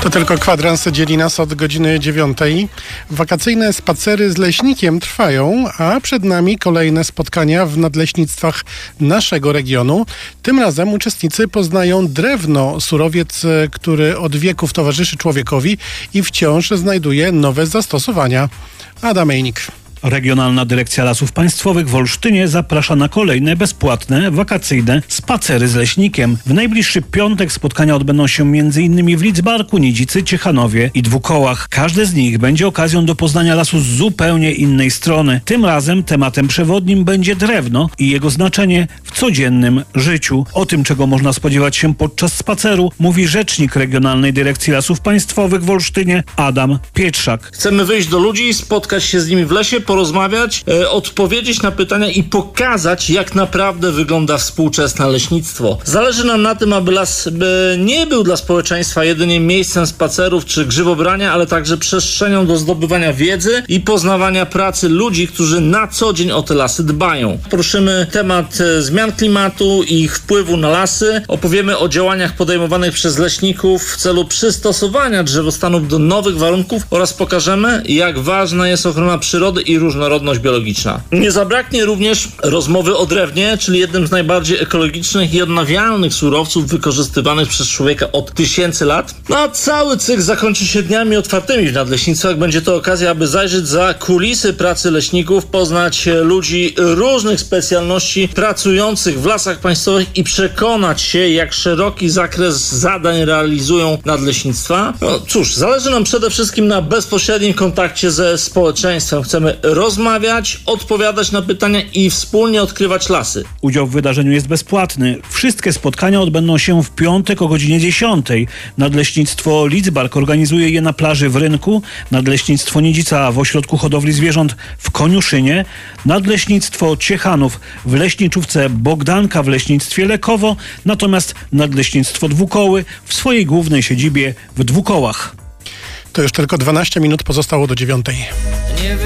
To tylko kwadrans dzieli nas od godziny 9. Wakacyjne spacery z leśnikiem trwają, a przed nami kolejne spotkania w nadleśnictwach naszego regionu. Tym razem uczestnicy poznają drewno, surowiec, który od wieków towarzyszy człowiekowi i wciąż znajduje nowe zastosowania. Adam Ejnik. Regionalna Dyrekcja Lasów Państwowych w Olsztynie zaprasza na kolejne bezpłatne, wakacyjne spacery z leśnikiem. W najbliższy piątek spotkania odbędą się m.in. w Lidzbarku, Nidzicy, Ciechanowie i Dwukołach. Każde z nich będzie okazją do poznania lasu z zupełnie innej strony. Tym razem tematem przewodnim będzie drewno i jego znaczenie w codziennym życiu. O tym, czego można spodziewać się podczas spaceru, mówi rzecznik Regionalnej Dyrekcji Lasów Państwowych w Olsztynie Adam Pietrzak. Chcemy wyjść do ludzi, spotkać się z nimi w lesie, porozmawiać, odpowiedzieć na pytania i pokazać, jak naprawdę wygląda współczesne leśnictwo. Zależy nam na tym, aby las nie był dla społeczeństwa jedynie miejscem spacerów czy grzybobrania, ale także przestrzenią do zdobywania wiedzy i poznawania pracy ludzi, którzy na co dzień o te lasy dbają. Poruszymy temat zmian klimatu i ich wpływu na lasy. Opowiemy o działaniach podejmowanych przez leśników w celu przystosowania drzewostanów do nowych warunków oraz pokażemy, jak ważna jest ochrona przyrody i różnorodność biologiczna. Nie zabraknie również rozmowy o drewnie, czyli jednym z najbardziej ekologicznych i odnawialnych surowców wykorzystywanych przez człowieka od tysięcy lat. A cały cykl zakończy się dniami otwartymi w nadleśnictwach. Będzie to okazja, aby zajrzeć za kulisy pracy leśników, poznać ludzi różnych specjalności pracujących w lasach państwowych i przekonać się, jak szeroki zakres zadań realizują nadleśnictwa. No cóż, zależy nam przede wszystkim na bezpośrednim kontakcie ze społeczeństwem. Chcemy rozmawiać, odpowiadać na pytania i wspólnie odkrywać lasy. Udział w wydarzeniu jest bezpłatny. Wszystkie spotkania odbędą się w piątek o godzinie 10. Nadleśnictwo Lidzbark organizuje je na plaży w Rynku, Nadleśnictwo Nidzica w Ośrodku Hodowli Zwierząt w Koniuszynie, Nadleśnictwo Ciechanów w Leśniczówce Bogdanka w Leśnictwie Lekowo, natomiast Nadleśnictwo Dwukoły w swojej głównej siedzibie w Dwukołach. To już tylko 12 minut pozostało do 9.